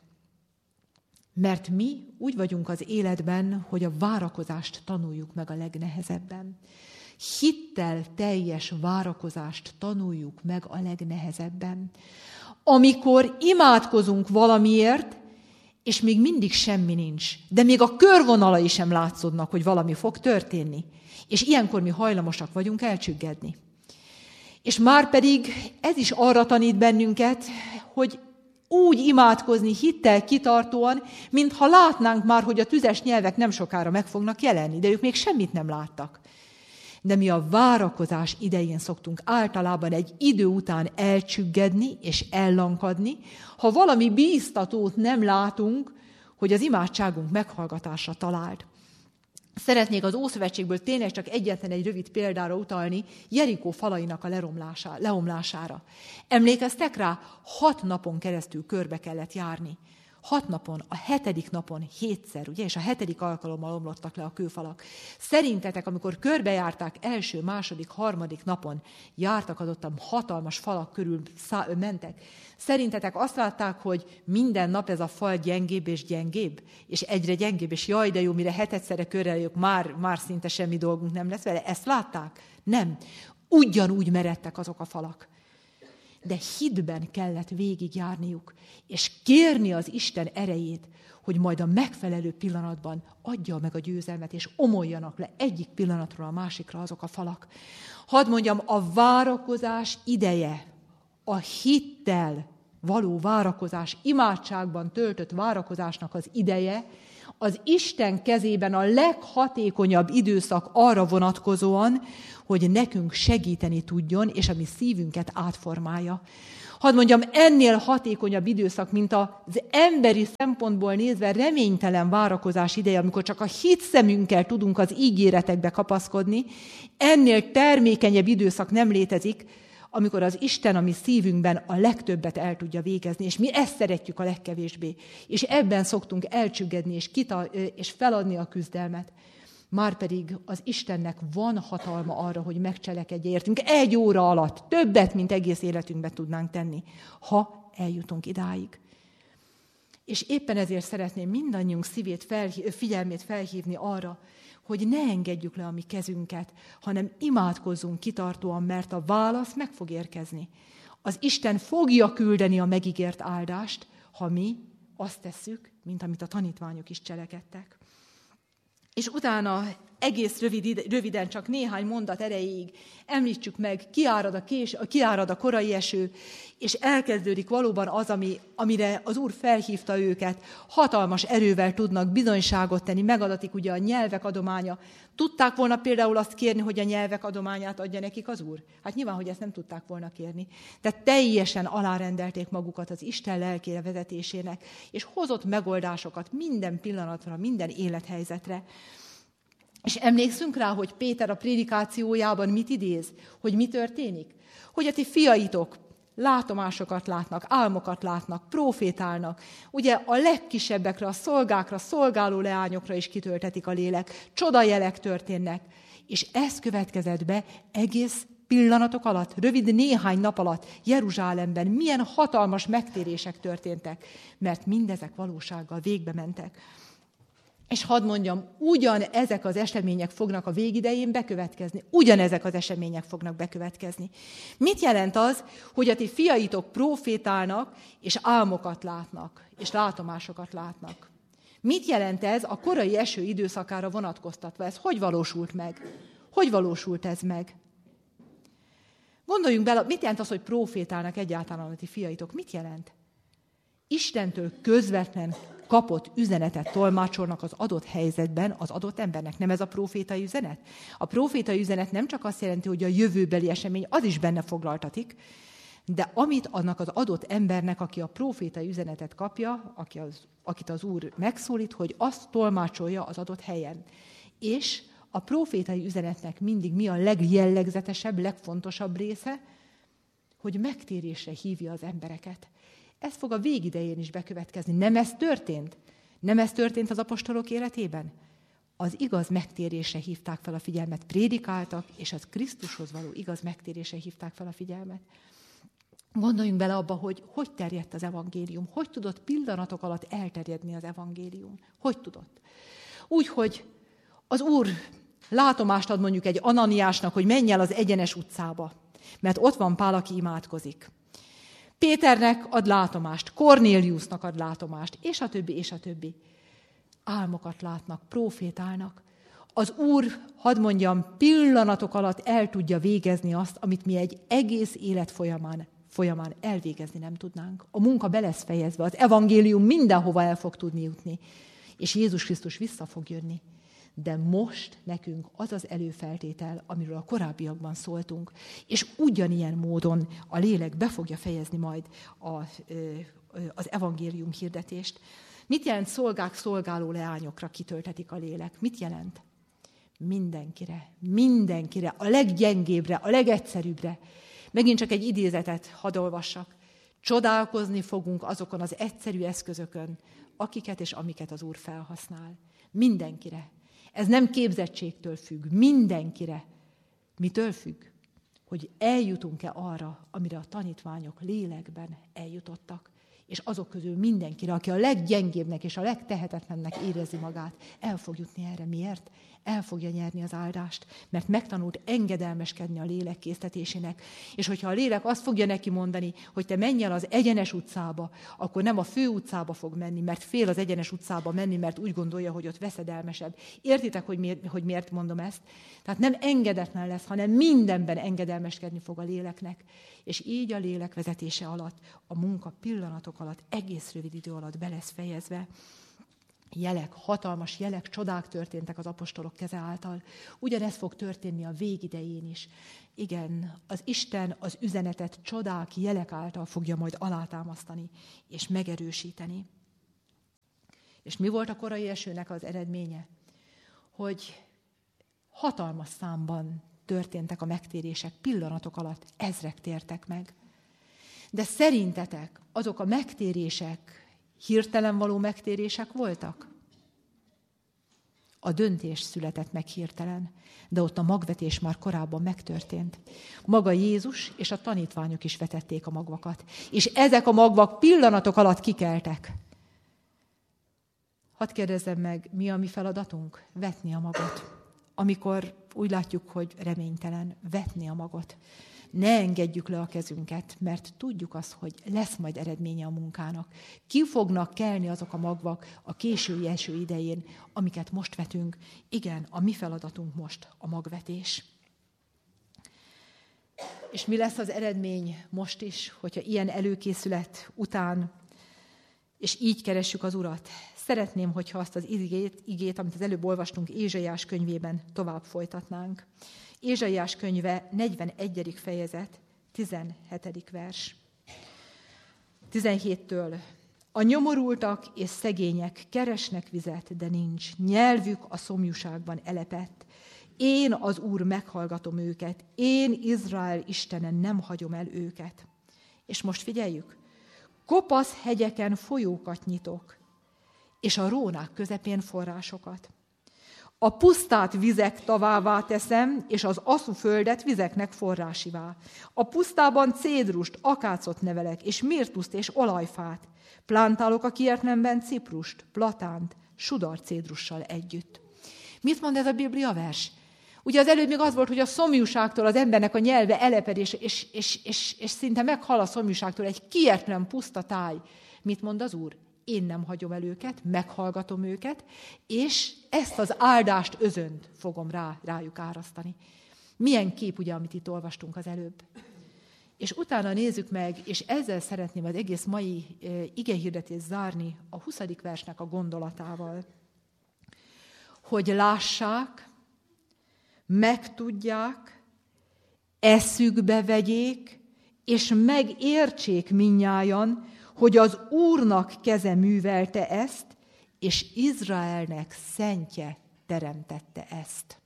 Mert mi úgy vagyunk az életben, hogy a várakozást tanuljuk meg a legnehezebben. Hittel teljes várakozást tanuljuk meg a legnehezebben. Amikor imádkozunk valamiért, és még mindig semmi nincs, de még a körvonalai sem látszódnak, hogy valami fog történni. És ilyenkor mi hajlamosak vagyunk elcsüggedni. És már pedig ez is arra tanít bennünket, hogy úgy imádkozni hittel kitartóan, mintha látnánk már, hogy a tüzes nyelvek nem sokára meg fognak jelenni, de ők még semmit nem láttak. De mi a várakozás idején szoktunk általában egy idő után elcsüggedni és ellankadni, ha valami bíztatót nem látunk, hogy az imádságunk meghallgatásra talált. Szeretnék az Ószövetségből tényleg csak egyetlen egy rövid példára utalni, Jerikó falainak a leomlására. Emlékeztek rá? Hat napon keresztül körbe kellett járni. Hat napon, a hetedik napon hétszer, ugye, és a hetedik alkalommal omlottak le a kőfalak. Szerintetek, amikor körbejárták első, második, harmadik napon, jártak adottan hatalmas falak körül szá- mentek, szerintetek azt látták, hogy minden nap ez a fal gyengébb és gyengébb, és egyre gyengébb, és jaj, de jó, mire hetedszerre körre jöjjük, már, már szinte semmi dolgunk nem lesz vele. Ezt látták? Nem. Ugyanúgy meredtek azok a falak. De hitben kellett végigjárniuk, és kérni az Isten erejét, hogy majd a megfelelő pillanatban adja meg a győzelmet, és omoljanak le egyik pillanatról a másikra azok a falak. Hadd mondjam, a várakozás ideje, a hittel való várakozás, imádságban töltött várakozásnak az ideje, az Isten kezében a leghatékonyabb időszak arra vonatkozóan, hogy nekünk segíteni tudjon, és a mi szívünket átformálja. Hadd mondjam, ennél hatékonyabb időszak, mint az emberi szempontból nézve reménytelen várakozás ideje, amikor csak a hitszemünkkel tudunk az ígéretekbe kapaszkodni, ennél termékenyebb időszak nem létezik, amikor az Isten a mi szívünkben a legtöbbet el tudja végezni, és mi ezt szeretjük a legkevésbé. És ebben szoktunk elcsüggedni, és, kita- és feladni a küzdelmet. Márpedig az Istennek van hatalma arra, hogy megcselekedje értünk egy óra alatt, többet, mint egész életünkben tudnánk tenni, ha eljutunk idáig. És éppen ezért szeretném mindannyiunk szívét, felhív, figyelmét felhívni arra, hogy ne engedjük le a mi kezünket, hanem imádkozzunk kitartóan, mert a válasz meg fog érkezni. Az Isten fogja küldeni a megígért áldást, ha mi azt tesszük, mint amit a tanítványok is cselekedtek. És utána egész rövid, röviden, csak néhány mondat erejéig említsük meg, kiárad a, kés, kiárad a korai eső, és elkezdődik valóban az, ami, amire az Úr felhívta őket. Hatalmas erővel tudnak bizonyságot tenni, megadatik ugye a nyelvek adománya. Tudták volna például azt kérni, hogy a nyelvek adományát adja nekik az Úr? Hát nyilván, hogy ezt nem tudták volna kérni. Tehát teljesen alárendelték magukat az Isten lelkére vezetésének, és hozott megoldásokat minden pillanatra, minden élethelyzetre. És emlékszünk rá, hogy Péter a prédikációjában mit idéz? Hogy mi történik? Hogy a ti fiaitok látomásokat látnak, álmokat látnak, profétálnak. Ugye a legkisebbekre, a szolgákra, szolgáló leányokra is kitöltetik a lélek. Csodajelek történnek. És ez következett be egész pillanatok alatt, rövid néhány nap alatt Jeruzsálemben milyen hatalmas megtérések történtek, mert mindezek valósággal végbe mentek. És hadd mondjam, ugyan ezek az események fognak a végidején bekövetkezni. Ugyanezek az események fognak bekövetkezni. Mit jelent az, hogy a ti fiaitok profétálnak, és álmokat látnak, és látomásokat látnak? Mit jelent ez a korai eső időszakára vonatkoztatva? Ez hogy valósult meg? Hogy valósult ez meg? Gondoljunk bele, mit jelent az, hogy profétálnak egyáltalán a ti fiaitok? Mit jelent? Istentől közvetlen kapott üzenetet tolmácsolnak az adott helyzetben az adott embernek. Nem ez a profétai üzenet? A profétai üzenet nem csak azt jelenti, hogy a jövőbeli esemény, az is benne foglaltatik, de amit annak az adott embernek, aki a profétai üzenetet kapja, aki az, akit az Úr megszólít, hogy azt tolmácsolja az adott helyen. És a profétai üzenetnek mindig mi a legjellegzetesebb, legfontosabb része, hogy megtérésre hívja az embereket. Ez fog a végidején is bekövetkezni. Nem ez történt? Nem ez történt az apostolok életében? Az igaz megtérésre hívták fel a figyelmet, prédikáltak, és az Krisztushoz való igaz megtérésre hívták fel a figyelmet. Gondoljunk bele abba, hogy hogy terjedt az evangélium, hogy tudott pillanatok alatt elterjedni az evangélium. Hogy tudott? Úgy, hogy az Úr látomást ad mondjuk egy Ananiásnak, hogy menj el az egyenes utcába, mert ott van Pál, aki imádkozik. Péternek ad látomást, Kornéliusnak ad látomást, és a többi, és a többi. Álmokat látnak, profétálnak. Az Úr, hadd mondjam, pillanatok alatt el tudja végezni azt, amit mi egy egész élet folyamán, folyamán elvégezni nem tudnánk. A munka be lesz fejezve, az evangélium mindenhova el fog tudni jutni, és Jézus Krisztus vissza fog jönni. De most nekünk az az előfeltétel, amiről a korábbiakban szóltunk, és ugyanilyen módon a lélek be fogja fejezni majd a, az evangélium hirdetést. Mit jelent szolgák, szolgáló leányokra kitöltetik a lélek? Mit jelent? Mindenkire, mindenkire, a leggyengébbre, a legegyszerűbbre. Megint csak egy idézetet hadd olvassak. Csodálkozni fogunk azokon az egyszerű eszközökön, akiket és amiket az Úr felhasznál. Mindenkire. Ez nem képzettségtől függ, mindenkire. Mitől függ? Hogy eljutunk-e arra, amire a tanítványok lélekben eljutottak. És azok közül mindenkire, aki a leggyengébbnek és a legtehetetlennek érezi magát, el fog jutni erre. Miért? El fogja nyerni az áldást, mert megtanult engedelmeskedni a lélek késztetésének. És hogyha a lélek azt fogja neki mondani, hogy te menj el az egyenes utcába, akkor nem a fő utcába fog menni, mert fél az egyenes utcába menni, mert úgy gondolja, hogy ott veszedelmesebb. Értitek, hogy miért, hogy miért mondom ezt? Tehát nem engedetlen lesz, hanem mindenben engedelmeskedni fog a léleknek. És így a lélek vezetése alatt, a munka pillanatok alatt, egész rövid idő alatt be lesz fejezve. Jelek, hatalmas jelek, csodák történtek az apostolok keze által. Ugyanez fog történni a végidején is. Igen, az Isten az üzenetet csodák, jelek által fogja majd alátámasztani és megerősíteni. És mi volt a korai esőnek az eredménye? Hogy hatalmas számban történtek a megtérések, pillanatok alatt ezrek tértek meg. De szerintetek azok a megtérések hirtelen való megtérések voltak? A döntés született meg hirtelen, de ott a magvetés már korábban megtörtént. Maga Jézus és a tanítványok is vetették a magvakat, és ezek a magvak pillanatok alatt kikeltek. Hadd kérdezzem meg, mi a mi feladatunk? Vetni a magot. Amikor úgy látjuk, hogy reménytelen, vetni a magot. Ne engedjük le a kezünket, mert tudjuk azt, hogy lesz majd eredménye a munkának. Ki fognak kelni azok a magvak a késői eső idején, amiket most vetünk. Igen, a mi feladatunk most a magvetés. És mi lesz az eredmény most is, hogyha ilyen előkészület után, és így keressük az Urat? Szeretném, hogyha azt az igét, igét, amit az előbb olvastunk Ézsaiás könyvében, tovább folytatnánk. Ézsaiás könyve negyvenegyedik fejezet, tizenhetedik vers. tizenhéttől. A nyomorultak és szegények keresnek vizet, de nincs. Nyelvük a szomjúságban elepett. Én az Úr meghallgatom őket. Én Izrael Istenen nem hagyom el őket. És most figyeljük. Kopasz hegyeken folyókat nyitok, és a rónák közepén forrásokat. A pusztát vizek tavává teszem, és az aszuföldet vizeknek forrásivá. A pusztában cédrust, akácot nevelek, és mirtuszt és olajfát. Plántálok a kietlemben ciprust, platánt, sudarcédrussal együtt. Mit mond ez a Biblia vers? Ugye az előbb még az volt, hogy a szomjúságtól az embernek a nyelve eleped, és, és, és, és, és szinte meghal a szomjúságtól egy kietlen puszta táj. Mit mond az Úr? Én nem hagyom el őket, meghallgatom őket, és ezt az áldást, özönt fogom rá, rájuk árasztani. Milyen kép, ugye, amit itt olvastunk az előbb. És utána nézzük meg, és ezzel szeretném az egész mai e, igehirdetést zárni a huszadik versnek a gondolatával. Hogy lássák, megtudják, eszükbe vegyék, és megértsék mindnyájan, hogy az Úrnak keze művelte ezt, és Izraelnek szentje teremtette ezt.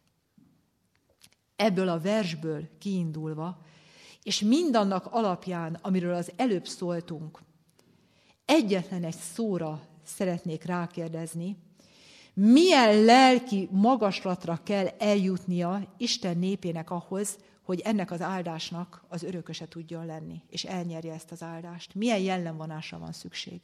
Ebből a versből kiindulva, és mindannak alapján, amiről az előbb szóltunk, egyetlen egy szóra szeretnék rákérdezni, milyen lelki magaslatra kell eljutnia Isten népének ahhoz, hogy ennek az áldásnak az örököse tudjon lenni, és elnyerje ezt az áldást. Milyen jellemvonásra van szükség?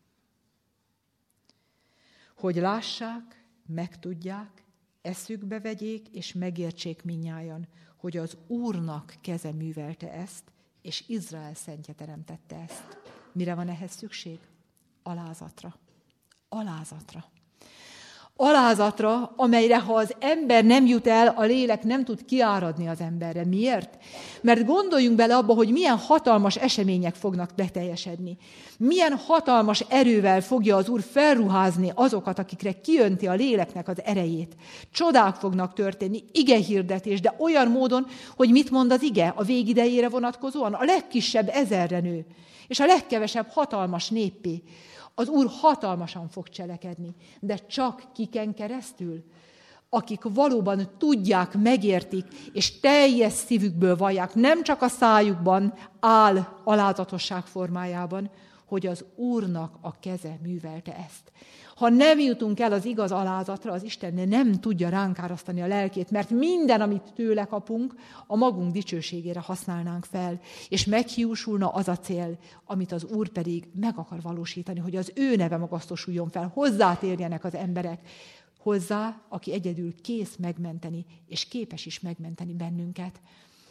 Hogy lássák, megtudják, eszükbe vegyék, és megértsék mindnyájan, hogy az Úrnak keze művelte ezt, és Izrael szentje teremtette ezt. Mire van ehhez szükség? Alázatra. Alázatra. Alázatra, amelyre ha az ember nem jut el, a lélek nem tud kiáradni az emberre. Miért? Mert gondoljunk bele abba, hogy milyen hatalmas események fognak beteljesedni. Milyen hatalmas erővel fogja az Úr felruházni azokat, akikre kiönti a léleknek az erejét. Csodák fognak történni, igehirdetés, de olyan módon, hogy mit mond az ige a végidejére vonatkozóan? A legkisebb ezerre nő, és a legkevesebb hatalmas néppé. Az Úr hatalmasan fog cselekedni, de csak kiken keresztül? akik valóban tudják, megértik, és teljes szívükből vallják, nem csak a szájukban áll alázatosság formájában, hogy az Úrnak a keze művelte ezt. Ha nem jutunk el az igaz alázatra, az Isten nem tudja ránk árasztani a lelkét, mert minden, amit tőle kapunk, a magunk dicsőségére használnánk fel, és meghiúsulna az a cél, amit az Úr pedig meg akar valósítani, hogy az ő neve magasztosuljon fel, hozzátérjenek az emberek, hozzá, aki egyedül kész megmenteni, és képes is megmenteni bennünket.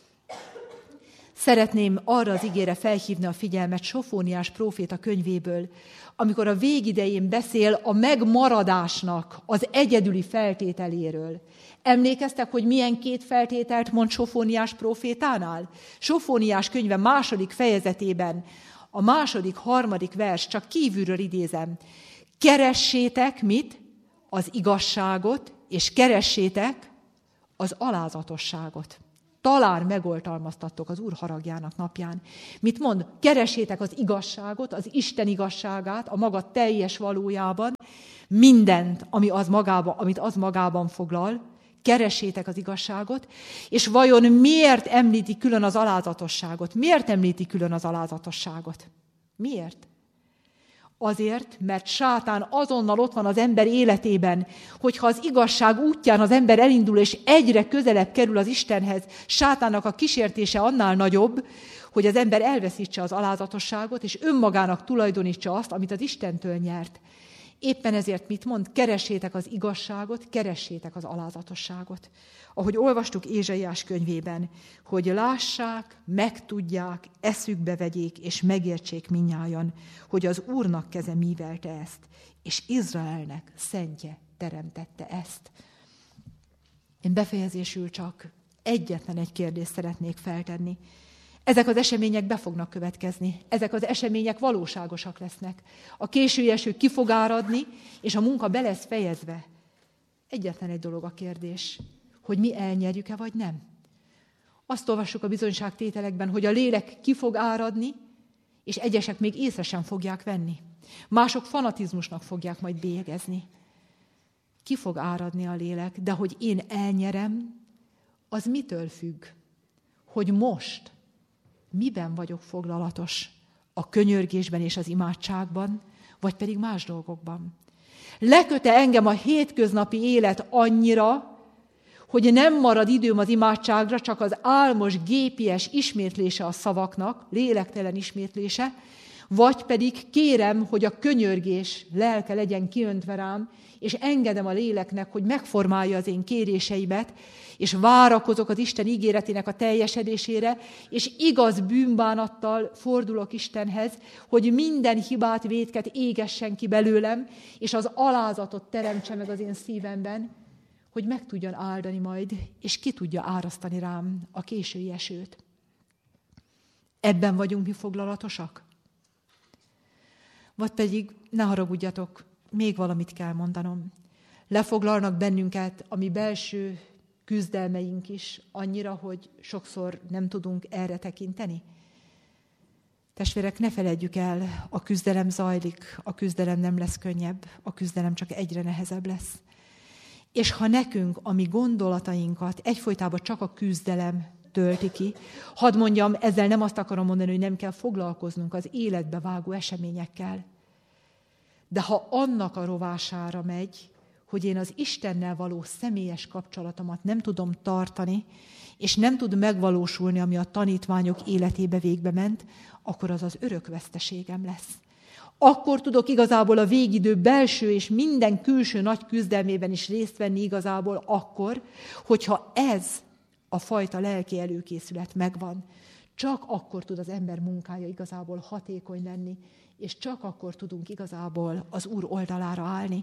Szeretném arra az igére felhívni a figyelmet Sofóniás próféta könyvéből, amikor a végidején beszél a megmaradásnak az egyedüli feltételéről. Emlékeztek, hogy milyen két feltételt mond Sofóniás prófétánál? Sofóniás könyve második fejezetében, a második, harmadik vers, csak kívülről idézem. Keressétek mit? Az igazságot, és keressétek az alázatosságot. Talán megoltalmaztattok az Úr haragjának napján. Mit mond? Keressétek az igazságot, az Isten igazságát a maga teljes valójában, mindent, ami az magában, amit az magában foglal, keressétek az igazságot, és vajon miért említi külön az alázatosságot? Miért említi külön az alázatosságot? Miért? Azért, mert sátán azonnal ott van az ember életében, hogyha az igazság útján az ember elindul, és egyre közelebb kerül az Istenhez, sátánnak a kísértése annál nagyobb, hogy az ember elveszítse az alázatosságot, és önmagának tulajdonítsa azt, amit az Istentől nyert. Éppen ezért mit mond? Keressétek az igazságot, keressétek az alázatosságot. Ahogy olvastuk Ézsaiás könyvében, hogy lássák, megtudják, eszükbe vegyék, és megértsék mindnyájan, hogy az Úrnak keze művelte ezt, és Izraelnek szentje teremtette ezt. Én befejezésül csak egyetlen egy kérdést szeretnék feltenni. Ezek az események be fognak következni. Ezek az események valóságosak lesznek. A késői eső ki fog áradni, és a munka be lesz fejezve. Egyetlen egy dolog a kérdés, hogy mi elnyerjük-e, vagy nem. Azt olvassuk a bizonyságtételekben, hogy a lélek ki fog áradni, és egyesek még észre sem fogják venni. Mások fanatizmusnak fogják majd bélyegezni. Ki fog áradni a lélek, de hogy én elnyerem, az mitől függ? Hogy most miben vagyok foglalatos? A könyörgésben és az imádságban, vagy pedig más dolgokban? Leköte engem a hétköznapi élet annyira, hogy nem marad időm az imádságra, csak az álmos, gépies ismétlése a szavaknak, lélektelen ismétlése, vagy pedig kérem, hogy a könyörgés lelke legyen kiöntve rám, és engedem a léleknek, hogy megformálja az én kéréseimet, és várakozok az Isten ígéretének a teljesedésére, és igaz bűnbánattal fordulok Istenhez, hogy minden hibát, vétket égessen ki belőlem, és az alázatot teremtse meg az én szívemben, hogy meg tudjon áldani majd, és ki tudja árasztani rám a késői esőt. Ebben vagyunk mi foglalatosak? Vagy pedig, ne haragudjatok, még valamit kell mondanom. Lefoglalnak bennünket a mi belső küzdelmeink is annyira, hogy sokszor nem tudunk erre tekinteni. Testvérek, ne feledjük el, a küzdelem zajlik, a küzdelem nem lesz könnyebb, a küzdelem csak egyre nehezebb lesz. És ha nekünk a mi gondolatainkat egyfolytában csak a küzdelem tölti ki, hadd mondjam, ezzel nem azt akarom mondani, hogy nem kell foglalkoznunk az életbe vágó eseményekkel. De ha annak a rovására megy, hogy én az Istennel való személyes kapcsolatomat nem tudom tartani, és nem tud megvalósulni, ami a tanítványok életébe végbe ment, akkor az az örök veszteségem lesz. Akkor tudok igazából a végidő belső és minden külső nagy küzdelmében is részt venni igazából akkor, hogyha ez a fajta lelki előkészület megvan. Csak akkor tud az ember munkája igazából hatékony lenni, és csak akkor tudunk igazából az Úr oldalára állni.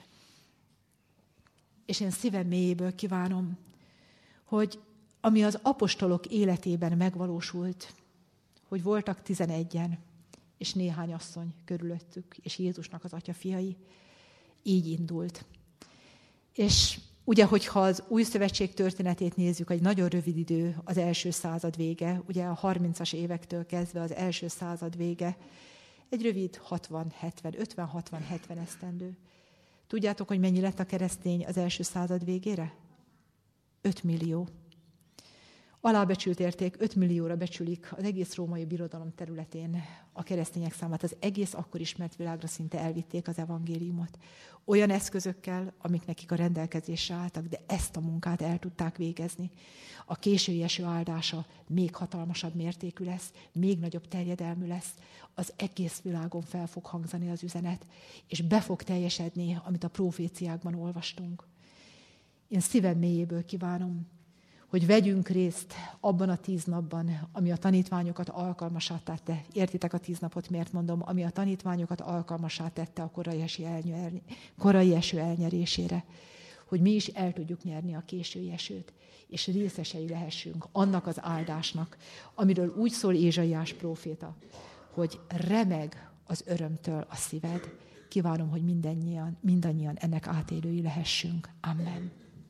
És én szívem mélyéből kívánom, hogy ami az apostolok életében megvalósult, hogy voltak tizenegyen, és néhány asszony körülöttük, és Jézusnak az atyafiai, így indult. És ugye, hogyha az új szövetség történetét nézzük, egy nagyon rövid idő az első század vége, ugye a harmincas évektől kezdve az első század vége, egy rövid hatvan, hetven, ötven, hatvan, hetven esztendő. Tudjátok, hogy mennyi lett a keresztény az első század végére? öt millió. Alábecsült érték, öt millióra becsülik az egész római birodalom területén a keresztények számát. Az egész akkor ismert világra szinte elvitték az evangéliumot. Olyan eszközökkel, amik nekik a rendelkezésre álltak, de ezt a munkát el tudták végezni. A késői eső áldása még hatalmasabb mértékű lesz, még nagyobb terjedelmű lesz. Az egész világon fel fog hangzani az üzenet, és be fog teljesedni, amit a proféciákban olvastunk. Én szívem mélyéből kívánom, hogy vegyünk részt abban a tíz napban, ami a tanítványokat alkalmassá tette. Értitek a tíz napot, miért mondom? Ami a tanítványokat alkalmassá tette a korai eső, elnyer, korai eső elnyerésére. Hogy mi is el tudjuk nyerni a késői esőt, és részesei lehessünk annak az áldásnak, amiről úgy szól Ézsaiás próféta, hogy remeg az örömtől a szíved. Kívánom, hogy mindannyian, mindannyian ennek átélői lehessünk. Amen.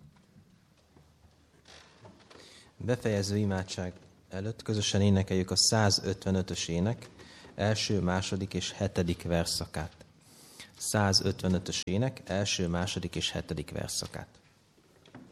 Befejező imádság előtt közösen énekeljük a százötvenötös ének első, második és hetedik versszakát. százötvenötös ének első, második és hetedik versszakát.